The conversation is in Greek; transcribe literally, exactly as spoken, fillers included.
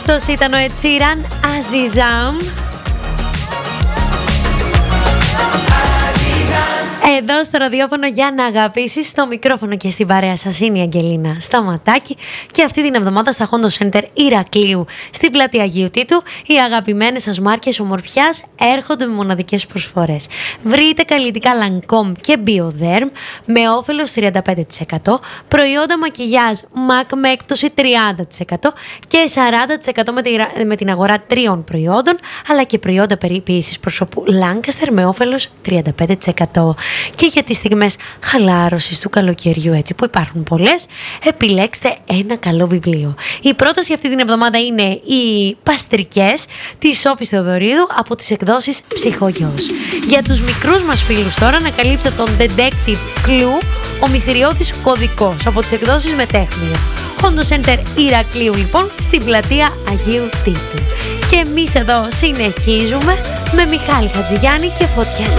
Αυτός ήταν ο Ed Sheeran, Azizam. Εδώ στο ραδιόφωνο για να αγαπήσεις, στο μικρόφωνο και στην παρέα σας είναι η Αγγελίνα Σταματάκη και αυτή την εβδομάδα στα Hondo Center Ηρακλείου στην πλατεία Αγίου Τίτου οι αγαπημένες σας μάρκες ομορφιάς έρχονται με μοναδικές προσφορές. Βρείτε καλλιτικά Lancome και Bioderm με όφελος τριάντα πέντε τοις εκατό, προϊόντα μακιγιάζ MAC με έκπτωση τριάντα τοις εκατό και σαράντα τοις εκατό με, τη, με την αγορά τριών προϊόντων, αλλά και προϊόντα περιποίησης προσώπου Lancaster με όφελος τριάντα πέντε τοις εκατό. Και για τις στιγμές χαλάρωσης του καλοκαιριού, έτσι που υπάρχουν πολλές, επιλέξτε ένα καλό βιβλίο. Η πρόταση αυτή την εβδομάδα είναι οι Παστρικές της Σόφης Θεοδωρίδου από τις εκδόσεις Ψυχογιός. Για τους μικρούς μας φίλους τώρα, ανακαλύψτε τον Detective Clue, ο μυστηριώδης κωδικός από τις εκδόσεις Μετέχμιο. Hondo Center Ηρακλείου λοιπόν, στην πλατεία Αγίου Τίτου. Και εμείς εδώ συνεχίζουμε με Μιχάλη Χατζηγιάννη και Φωτιά.